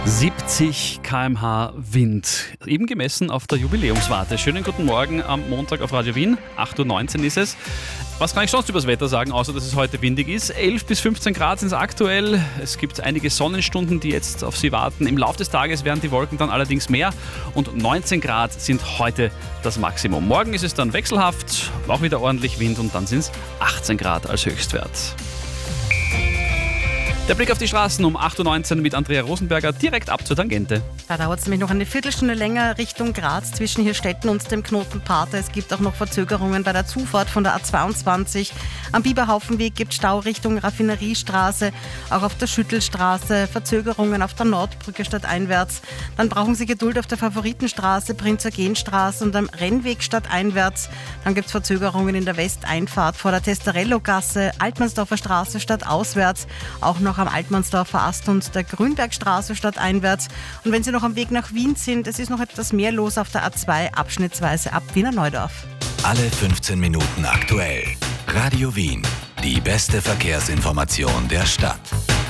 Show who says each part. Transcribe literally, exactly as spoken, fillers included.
Speaker 1: siebzig Kilometer pro Stunde Wind, eben gemessen auf der Jubiläumswarte. Schönen guten Morgen am Montag auf Radio Wien, acht Uhr neunzehn ist es. Was kann ich sonst über das Wetter sagen, außer dass es heute windig ist? elf bis fünfzehn Grad sind es aktuell. Es gibt einige Sonnenstunden, die jetzt auf Sie warten. Im Laufe des Tages werden die Wolken dann allerdings mehr und neunzehn Grad sind heute das Maximum. Morgen ist es dann wechselhaft, auch wieder ordentlich Wind und dann sind es achtzehn Grad als Höchstwert. Der Blick auf die Straßen um acht Uhr neunzehn mit Andrea Rosenberger direkt ab zur Tangente.
Speaker 2: Da dauert es nämlich noch eine Viertelstunde länger Richtung Graz zwischen Hirstetten und dem Knoten Parther. Es gibt auch noch Verzögerungen bei der Zufahrt von der A zweiundzwanzig. Am Biberhaufenweg gibt es Stau Richtung Raffineriestraße, auch auf der Schüttelstraße, Verzögerungen auf der Nordbrücke stadteinwärts. Dann brauchen Sie Geduld auf der Favoritenstraße, Prinz-Eugen-Straße und am Rennweg stadteinwärts. Dann gibt es Verzögerungen in der Westeinfahrt vor der Testarello-Gasse, Altmannsdorfer Straße stadtauswärts, auch noch am Altmannsdorfer Ast und der Grünbergstraße stadteinwärts. Und wenn Sie noch am Weg nach Wien sind, es ist noch etwas mehr los auf der A zwei, abschnittsweise ab Wiener Neudorf.
Speaker 3: Alle fünfzehn Minuten aktuell. Radio Wien, die beste Verkehrsinformation der Stadt.